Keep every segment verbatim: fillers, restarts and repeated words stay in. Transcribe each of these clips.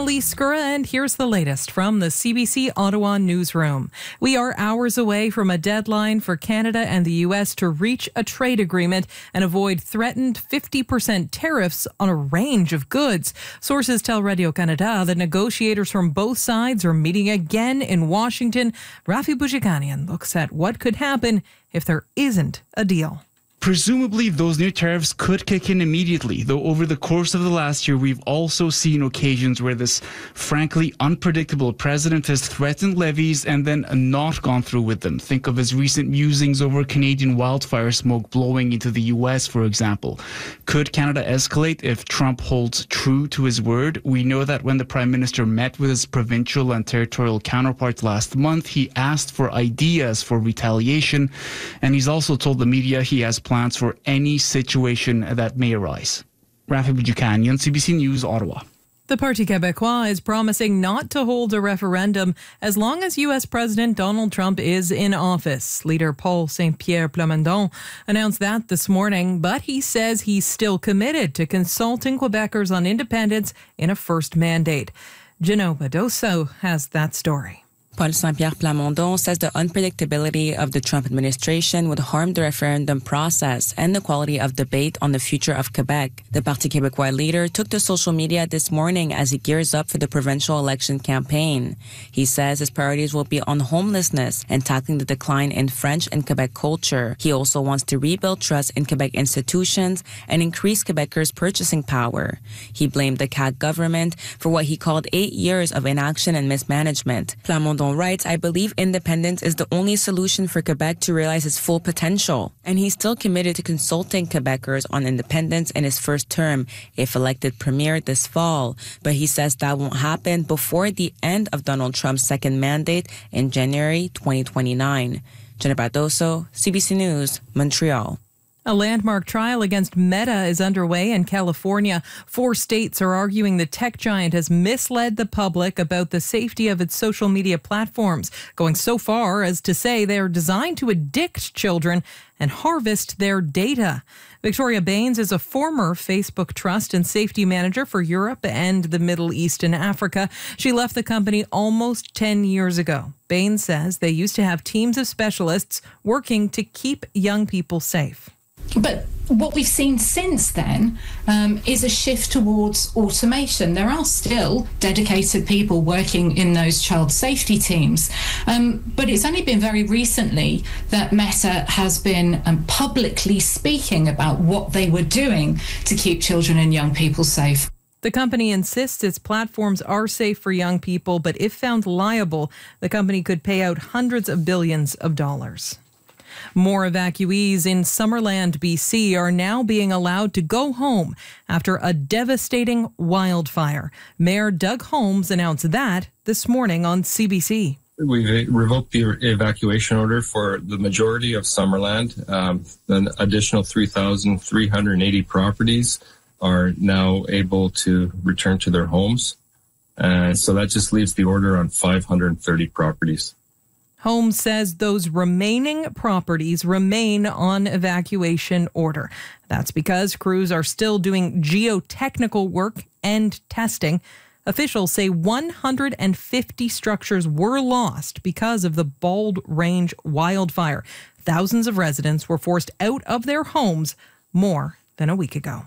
Elise Skura, and here's the latest from the C B C Ottawa newsroom. We are hours away from a deadline for Canada and the U S to reach a trade agreement and avoid threatened fifty percent tariffs on a range of goods. Sources tell Radio-Canada that negotiators from both sides are meeting again in Washington. Rafi Boudjikanian looks at what could happen if there isn't a deal. Presumably, those new tariffs could kick in immediately, though over the course of the last year, we've also seen occasions where this frankly unpredictable president has threatened levies and then not gone through with them. Think of his recent musings over Canadian wildfire smoke blowing into the U S, for example. Could Canada escalate if Trump holds true to his word? We know that when the Prime Minister met with his provincial and territorial counterparts last month, he asked for ideas for retaliation, and he's also told the media he has plans for any situation that may arise. Rafi Boudjikanian, C B C News, Ottawa. The Parti Québécois is promising not to hold a referendum as long as U S President Donald Trump is in office. Leader Paul Saint-Pierre Plamondon announced that this morning, but he says he's still committed to consulting Quebecers on independence in a first mandate. Gino Badoso has that story. Paul Saint-Pierre Plamondon says the unpredictability of the Trump administration would harm the referendum process and the quality of debate on the future of Quebec. The Parti Québécois leader took to social media this morning as he gears up for the provincial election campaign. He says his priorities will be on homelessness and tackling the decline in French and Quebec culture. He also wants to rebuild trust in Quebec institutions and increase Quebecers' purchasing power. He blamed the C A Q government for what he called eight years of inaction and mismanagement. Plamondon writes, "I believe independence is the only solution for Quebec to realize its full potential." And he's still committed to consulting Quebecers on independence in his first term, if elected premier this fall. But he says that won't happen before the end of Donald Trump's second mandate in January twenty twenty-nine. Jenna Bardoso, C B C News, Montreal. A landmark trial against Meta is underway in California. Four states are arguing the tech giant has misled the public about the safety of its social media platforms, going so far as to say they are designed to addict children and harvest their data. Victoria Baines is a former Facebook trust and safety manager for Europe and the Middle East and Africa. She left the company almost ten years ago. Baines says they used to have teams of specialists working to keep young people safe. But what we've seen since then um, is a shift towards automation. There are still dedicated people working in those child safety teams, um, but it's only been very recently that Meta has been um, publicly speaking about what they were doing to keep children and young people safe. The company insists its platforms are safe for young people, but if found liable, the company could pay out hundreds of billions of dollars. More evacuees in Summerland, B C are now being allowed to go home after a devastating wildfire. Mayor Doug Holmes announced that this morning on C B C. We've revoked the evacuation order for the majority of Summerland. Um, an additional three thousand three hundred eighty properties are now able to return to their homes. Uh, so that just leaves the order on five hundred thirty properties. Holmes says those remaining properties remain on evacuation order. That's because crews are still doing geotechnical work and testing. Officials say one hundred fifty structures were lost because of the Bald Range wildfire. Thousands of residents were forced out of their homes more than a week ago.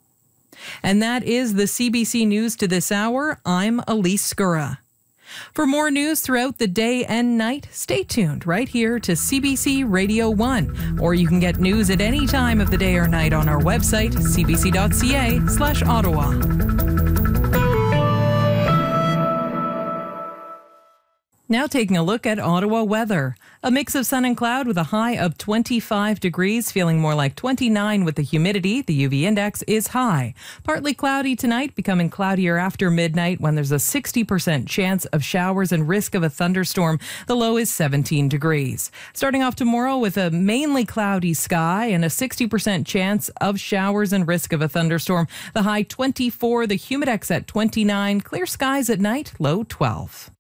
And that is the C B C News to this hour. I'm Elise Skura. For more news throughout the day and night, stay tuned right here to C B C Radio one. Or you can get news at any time of the day or night on our website, c b c dot c a slash Ottawa. Now taking a look at Ottawa weather. A mix of sun and cloud with a high of twenty-five degrees, feeling more like twenty-nine with the humidity. The U V index is high. Partly cloudy tonight, becoming cloudier after midnight when there's a sixty percent chance of showers and risk of a thunderstorm. The low is seventeen degrees. Starting off tomorrow with a mainly cloudy sky and a sixty percent chance of showers and risk of a thunderstorm. The high twenty-four, the humidex at twenty-nine, clear skies at night, low twelve.